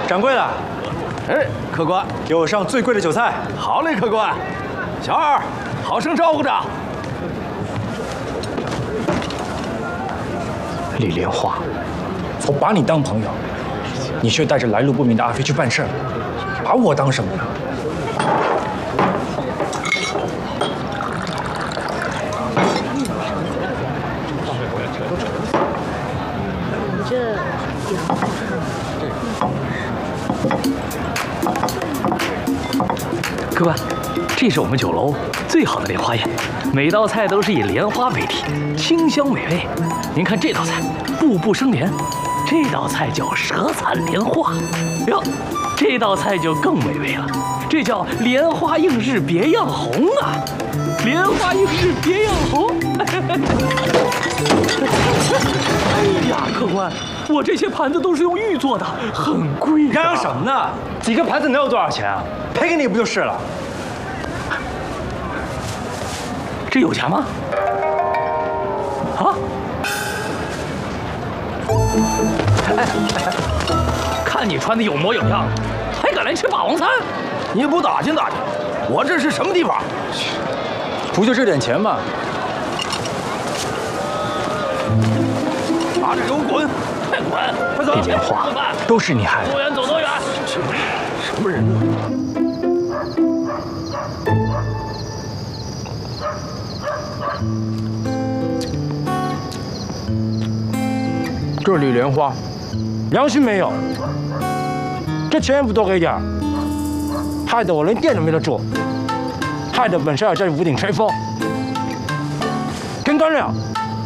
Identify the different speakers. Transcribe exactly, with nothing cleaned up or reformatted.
Speaker 1: 掌柜的，
Speaker 2: 哎，客官，
Speaker 1: 给我上最贵的酒菜。
Speaker 2: 好嘞，客官。小二，好生照顾着。
Speaker 1: 李莲花，我把你当朋友，你却带着来路不明的阿飞去办事儿，把我当什么呢？
Speaker 3: 这
Speaker 4: 客官，这是我们酒楼最好的莲花宴，每道菜都是以莲花为题，清香美味。您看这道菜，步步生莲；这道菜叫舌灿莲花，哟，这道菜就更美味了，这叫莲花映日别样红啊！莲花映日别样红。哎呀，客官，我这些盘子都是用玉做的，很贵。
Speaker 1: 嚷嚷什么呢？几个盘子能有多少钱啊？赔给你不就是了？
Speaker 4: 这有钱吗？啊？哎，看你穿的有模有样的，还敢来吃霸王餐？
Speaker 2: 你不打听打听，我这是什么地方？
Speaker 1: 不就这点钱吗？
Speaker 2: 拿着给我滚！
Speaker 4: 快滚！
Speaker 2: 快走！
Speaker 1: 李莲花，都是你害的。
Speaker 4: 多远走多远。
Speaker 2: 什么人呢？
Speaker 1: 这李莲花，良心没有，这钱也不多给点儿，害得我连店都没得住，害得本少爷在屋顶吹风，真干了。